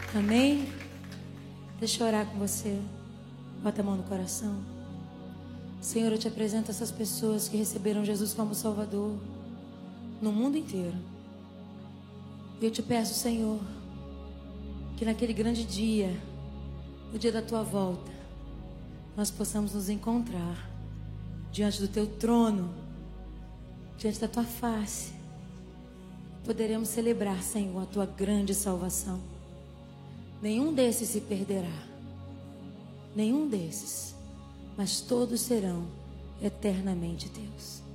Amém? Deixa eu orar com você. Bota a mão no coração. Senhor, eu te apresento essas pessoas que receberam Jesus como Salvador no mundo inteiro. E eu te peço, Senhor, que naquele grande dia, no dia da tua volta, nós possamos nos encontrar diante do teu trono, diante da tua face. Poderemos celebrar, Senhor, a tua grande salvação. Nenhum desses se perderá. Nenhum desses. Mas todos serão eternamente teus.